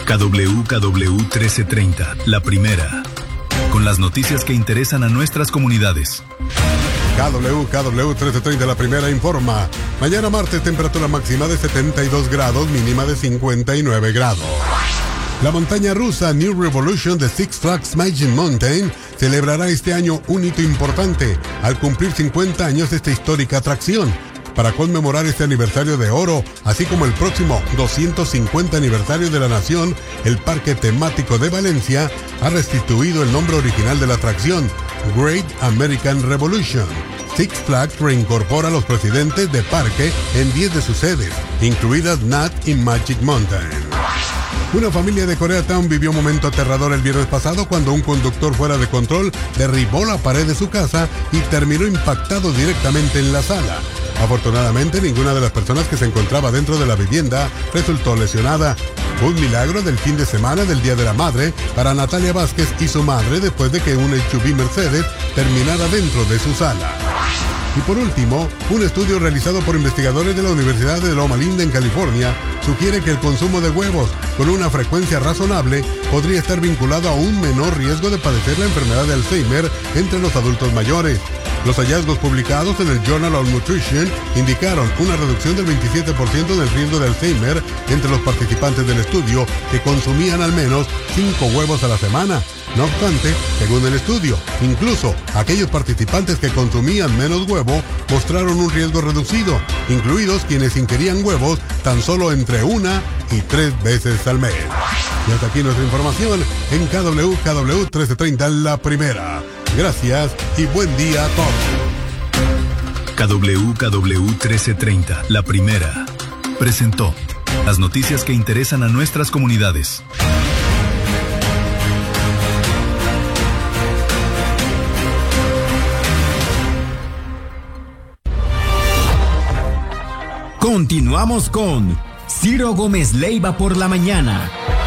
KWKW 1330, la primera. Con las noticias que interesan a nuestras comunidades. KWKW 1330, la primera informa. Mañana martes, temperatura máxima de 72 grados, mínima de 59 grados. La montaña rusa New Revolution de Six Flags Magic Mountain celebrará este año un hito importante al cumplir 50 años de esta histórica atracción. Para conmemorar este aniversario de oro, así como el próximo 250 aniversario de la nación, el Parque Temático de Valencia ha restituido el nombre original de la atracción, Great American Revolution. Six Flags reincorpora a los presidentes de parque en 10 de sus sedes, incluidas Nat y Magic Mountain. Una familia de Koreatown vivió un momento aterrador el viernes pasado cuando un conductor fuera de control derribó la pared de su casa y terminó impactado directamente en la sala. Afortunadamente, ninguna de las personas que se encontraba dentro de la vivienda resultó lesionada. Un milagro del fin de semana del Día de la Madre para Natalia Vázquez y su madre después de que un SUV Mercedes terminara dentro de su sala. Y por último, un estudio realizado por investigadores de la Universidad de Loma Linda en California sugiere que el consumo de huevos con una frecuencia razonable podría estar vinculado a un menor riesgo de padecer la enfermedad de Alzheimer entre los adultos mayores. Los hallazgos publicados en el Journal of Nutrition indicaron una reducción del 27% del riesgo de Alzheimer entre los participantes del estudio que consumían al menos 5 huevos a la semana. No obstante, según el estudio, incluso aquellos participantes que consumían menos huevo mostraron un riesgo reducido, incluidos quienes ingerían huevos tan solo entre 1 y 3 veces al mes. Y hasta aquí nuestra información en KWKW 1330, la primera. Gracias y buen día a todos. KWKW 1330, la primera, presentó las noticias que interesan a nuestras comunidades. Continuamos con Ciro Gómez Leiva por la mañana.